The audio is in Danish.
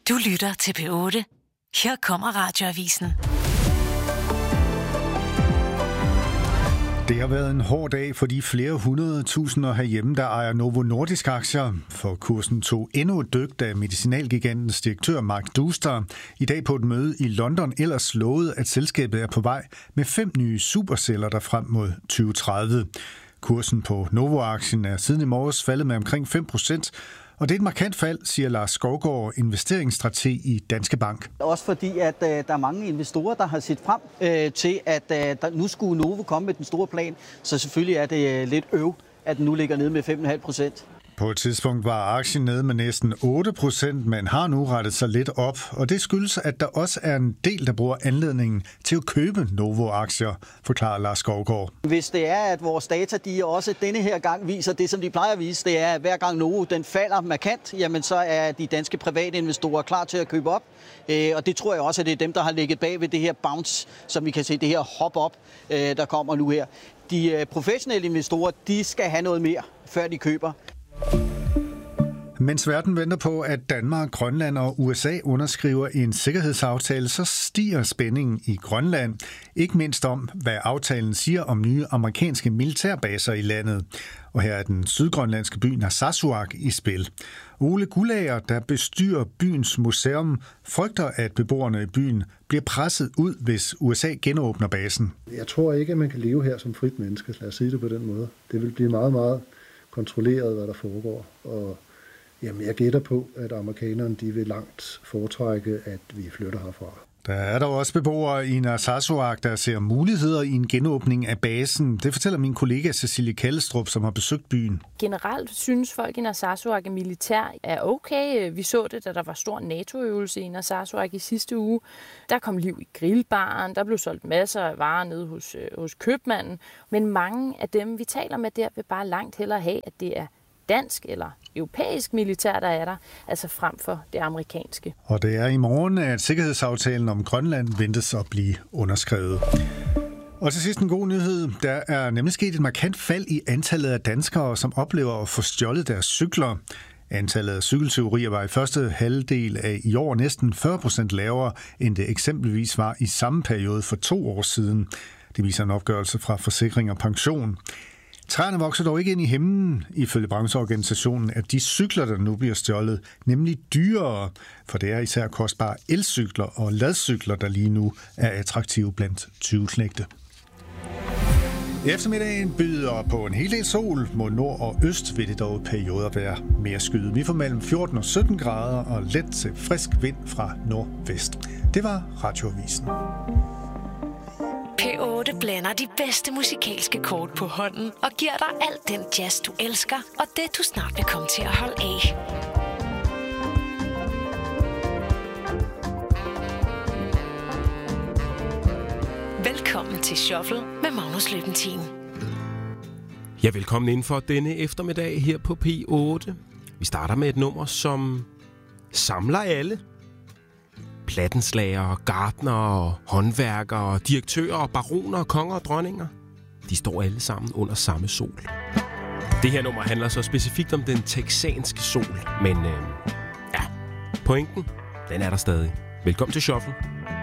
Du lytter til P8. Her kommer Radioavisen. Det har været en hård dag for de flere 100.000 herhjemme, der ejer Novo Nordisk aktier. For kursen tog endnu et dyk, da medicinalgigantens direktør Mark Duster i dag på et møde i London ellers lovede, at selskabet er på vej med 5 nye superceller der frem mod 2030. Kursen på Novo-aktien er siden i morges faldet med omkring 5%, og det er et markant fald, siger Lars Skovgaard, investeringsstrateg i Danske Bank. Også fordi, at der er mange investorer, der har set frem til, at nu skulle Novo komme med den store plan. Så selvfølgelig er det lidt at den nu ligger nede med 5,5%. På et tidspunkt var aktien nede med næsten 8%, men har nu rettet sig lidt op. Og det skyldes, at der også er en del, der bruger anledningen til at købe Novo-aktier, forklarer Lars Skovgaard. Hvis det er, at vores data de også denne her gang viser det, som de plejer at vise, det er, at hver gang Novo den falder markant, jamen så er de danske private investorer klar til at købe op. Og det tror jeg også, at det er dem, der har ligget bag ved det her bounce, som vi kan se, det her hop-up, der kommer nu her. De professionelle investorer, de skal have noget mere, før de køber. Mens verden venter på, at Danmark, Grønland og USA underskriver en sikkerhedsaftale, så stiger spændingen i Grønland. Ikke mindst om, hvad aftalen siger om nye amerikanske militærbaser i landet. Og her er den sydgrønlandske by Narsarsuaq i spil. Ole Gulager, der bestyrer byens museum, frygter, at beboerne i byen bliver presset ud, hvis USA genåbner basen. Jeg tror ikke, at man kan leve her som frit menneske. Lad os sige det på den måde. Det vil blive meget, meget kontrolleret, hvad der foregår. Og jamen, jeg gætter på, at amerikanerne de vil langt foretrække, at vi flytter herfra. Der er der også beboere i Narsarsuaq, der ser muligheder i en genåbning af basen. Det fortæller min kollega Cecilie Kallestrup, som har besøgt byen. Generelt synes folk i Narsarsuaq, at militær er okay. Vi så det, da der var stor NATO-øvelse i Narsarsuaq i sidste uge. Der kom liv i grillbaren, der blev solgt masser af varer nede hos købmanden. Men mange af dem, vi taler med der, vil bare langt hellere have, at det er dansk eller europæisk militær, der er der, altså frem for det amerikanske. Og det er i morgen, at sikkerhedsaftalen om Grønland ventes at blive underskrevet. Og til sidst en god nyhed. Der er nemlig sket et markant fald i antallet af danskere, som oplever at få stjålet deres cykler. Antallet af cykeltyverier var i første halvdel af i år næsten 40% lavere, end det eksempelvis var i samme periode for 2 år siden. Det viser en opgørelse fra Forsikring og Pension. Træerne vokser dog ikke ind i himlen, ifølge brancheorganisationen, at de cykler, der nu bliver stjålet, nemlig dyrere, for det er især kostbare elcykler og ladcykler, der lige nu er attraktive blandt tyveknægte. Eftermiddagen byder på en hel del sol. Mod nord og øst vil det dog perioder være mere skyet. Vi får mellem 14 og 17 grader og let til frisk vind fra nordvest. Det var Radioavisen. P8 blander de bedste musikalske kort på hånden og giver dig alt den jazz, du elsker, og det, du snart vil komme til at holde af. Velkommen til Shuffle med Magnus Løbentin. Ja, velkommen ind for denne eftermiddag her på P8. Vi starter med et nummer, som samler alle. Plattenslagere, gartnere, håndværkere, direktører, baroner, konger og dronninger. De står alle sammen under samme sol. Det her nummer handler så specifikt om den texanske sol. Men ja, pointen, den er der stadig. Velkommen til Shuffle.